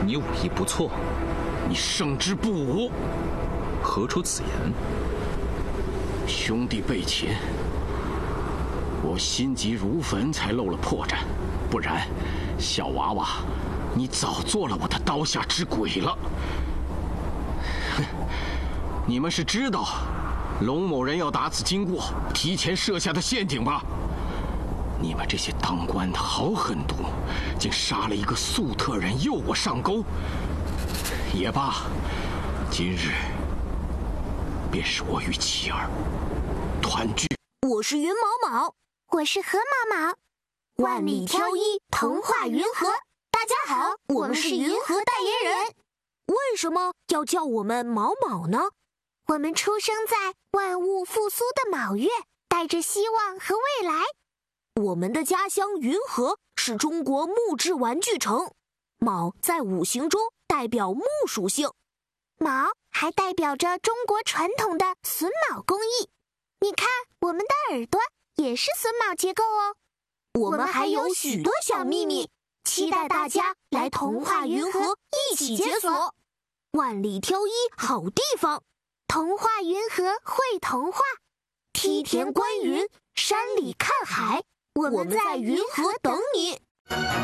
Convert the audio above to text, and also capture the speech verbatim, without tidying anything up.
你武艺不错， 你胜之不武。 何出此言？ 兄弟被擒，我心急如焚，才露了破绽，不然，小娃娃，你早做了我的刀下之鬼了。哼，你们是知道龙某人要打此经过，提前设下的陷阱吧？你们这些当官的好狠毒，竟杀了一个粟特人诱我上钩。也罢，今日便是我与妻儿团聚。 我是云毛毛， 我是河毛毛， 万里挑一，童话云和。大家好，我们是云和代言人。为什么要叫我们毛毛呢？ 我们出生在万物复苏的卯月，带着希望和未来。 我们的家乡云和是中国木质玩具城，卯在五行中代表木属性， 卯还代表着中国传统的榫卯工艺。你看，我们的耳朵也是榫卯结构哦。 我们还有许多小秘密，期待大家来童话云和一起解锁。万里挑一好地方， 童话云和会童话， 梯田观云，山里看海，我们在云和等你。